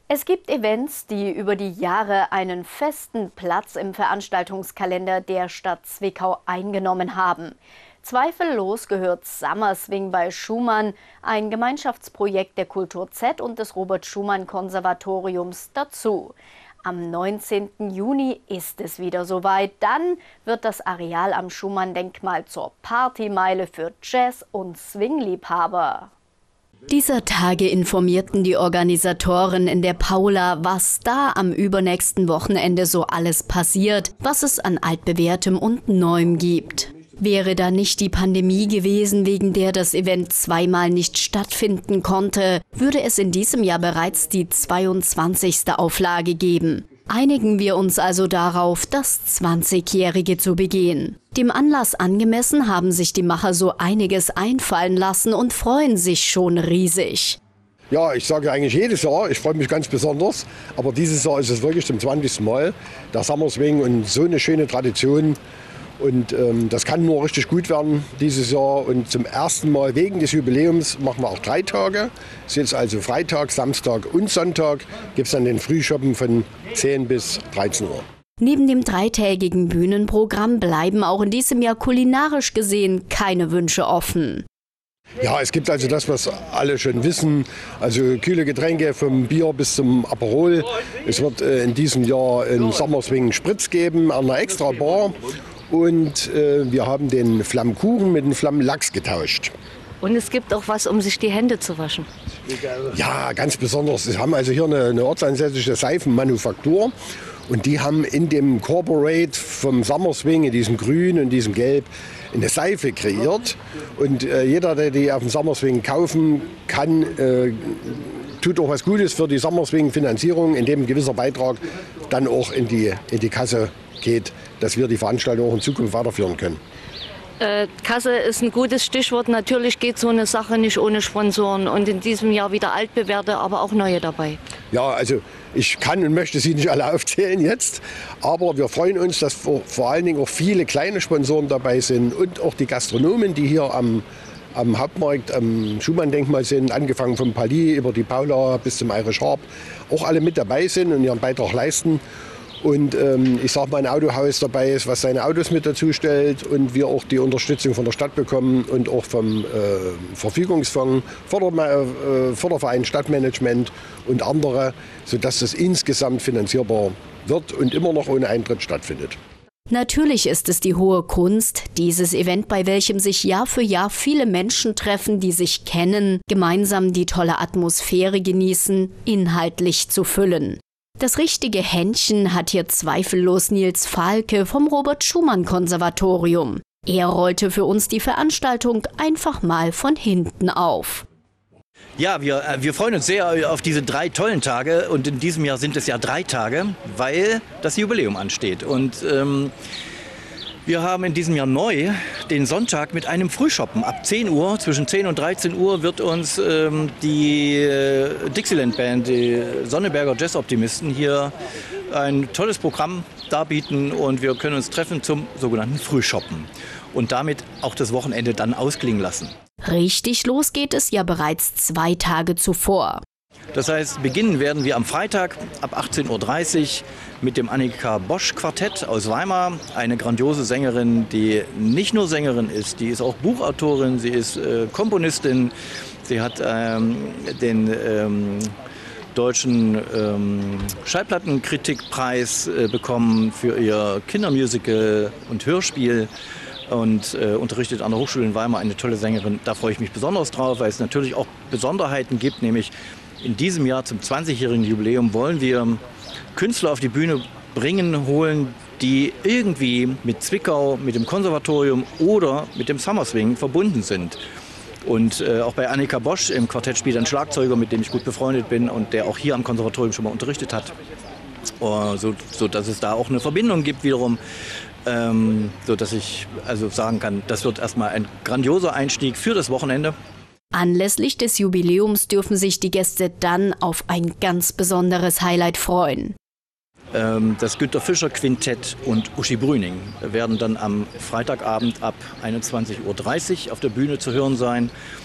Es gibt Events, die über die Jahre einen festen Platz im Veranstaltungskalender der Stadt Zwickau eingenommen haben. Zweifellos gehört Summer Swing bei Schumann, ein Gemeinschaftsprojekt der Kultur Z und des Robert-Schumann-Konservatoriums, dazu. Am 19. Juni ist es wieder soweit. Dann wird das Areal am Schumann-Denkmal zur Partymeile für Jazz- und Swing-Liebhaber. Dieser Tage informierten die Organisatoren in der Paula, was da am übernächsten Wochenende so alles passiert, was es an altbewährtem und Neuem gibt. Wäre da nicht die Pandemie gewesen, wegen der das Event zweimal nicht stattfinden konnte, würde es in diesem Jahr bereits die 22. Auflage geben. Einigen wir uns also darauf, das 20-Jährige zu begehen. Dem Anlass angemessen haben sich die Macher so einiges einfallen lassen und freuen sich schon riesig. Ja, ich sage eigentlich jedes Jahr, ich freue mich ganz besonders, aber dieses Jahr ist es wirklich zum 20. Mal der Summer Swing und so eine schöne Tradition. Und das kann nur richtig gut werden dieses Jahr. Und zum ersten Mal wegen des Jubiläums machen wir auch 3 Tage. Es ist jetzt also Freitag, Samstag und Sonntag. Gibt es dann den Frühschoppen von 10 bis 13 Uhr. Neben dem 3-tägigen Bühnenprogramm bleiben auch in diesem Jahr kulinarisch gesehen keine Wünsche offen. Ja, es gibt also das, was alle schon wissen, also kühle Getränke vom Bier bis zum Aperol. Es wird in diesem Jahr einen Summer Swing Spritz geben an einer extra Bar. Und wir haben den Flammkuchen mit dem Flammlachs getauscht. Und es gibt auch was, um sich die Hände zu waschen. Ja, ganz besonders. Wir haben also hier eine ortsansässige Seifenmanufaktur. Und die haben in dem Corporate vom Summer Swing, in diesem Grün und diesem Gelb, eine Seife kreiert. Und jeder, der die auf dem Summer Swing kaufen kann, tut auch was Gutes für die Summer Swing Finanzierung, indem ein gewisser Beitrag dann auch in die Kasse geht, dass wir die Veranstaltung auch in Zukunft weiterführen können. Kasse ist ein gutes Stichwort. Natürlich geht so eine Sache nicht ohne Sponsoren. Und in diesem Jahr wieder altbewährte, aber auch neue dabei. Ja, also ich kann und möchte sie nicht alle aufzählen jetzt. Aber wir freuen uns, dass vor allen Dingen auch viele kleine Sponsoren dabei sind und auch die Gastronomen, die hier am Hauptmarkt, am Schumann-Denkmal sind, angefangen vom Palais über die Paula bis zum Irish Harp, auch alle mit dabei sind und ihren Beitrag leisten. Und ich sage mal, ein Autohaus dabei ist, was seine Autos mit dazu stellt und wir auch die Unterstützung von der Stadt bekommen und auch vom Verfügungsfonds, Förderverein Stadtmanagement und andere, sodass das insgesamt finanzierbar wird und immer noch ohne Eintritt stattfindet. Natürlich ist es die hohe Kunst, dieses Event, bei welchem sich Jahr für Jahr viele Menschen treffen, die sich kennen, gemeinsam die tolle Atmosphäre genießen, inhaltlich zu füllen. Das richtige Händchen hat hier zweifellos Nils Falke vom Robert-Schumann-Konservatorium. Er rollte für uns die Veranstaltung einfach mal von hinten auf. Ja, wir freuen uns sehr auf diese 3 tollen Tage und in diesem Jahr sind es ja 3 Tage, weil das Jubiläum ansteht. Und wir haben in diesem Jahr neu den Sonntag mit einem Frühschoppen. Ab 10 Uhr, zwischen 10 und 13 Uhr wird uns die Dixieland Band, die Sonneberger Jazzoptimisten, hier ein tolles Programm darbieten und wir können uns treffen zum sogenannten Frühschoppen und damit auch das Wochenende dann ausklingen lassen. Richtig los geht es ja bereits 2 Tage zuvor. Das heißt, beginnen werden wir am Freitag ab 18:30 Uhr mit dem Annika Bosch Quartett aus Weimar. Eine grandiose Sängerin, die nicht nur Sängerin ist, die ist auch Buchautorin, sie ist Komponistin. Sie hat den deutschen Schallplattenkritikpreis bekommen für ihr Kindermusical und Hörspiel. Und unterrichtet an der Hochschule in Weimar, eine tolle Sängerin. Da freue ich mich besonders drauf, weil es natürlich auch Besonderheiten gibt, nämlich in diesem Jahr zum 20-jährigen Jubiläum wollen wir Künstler auf die Bühne holen, die irgendwie mit Zwickau, mit dem Konservatorium oder mit dem Summer Swing verbunden sind. Und auch bei Annika Bosch im Quartett spielt ein Schlagzeuger, mit dem ich gut befreundet bin und der auch hier am Konservatorium schon mal unterrichtet hat. So dass es da auch eine Verbindung gibt wiederum. So dass ich also sagen kann, das wird erstmal ein grandioser Einstieg für das Wochenende. Anlässlich des Jubiläums dürfen sich die Gäste dann auf ein ganz besonderes Highlight freuen. Das Günter Fischer Quintett und Uschi Brüning werden dann am Freitagabend ab 21:30 Uhr auf der Bühne zu hören sein.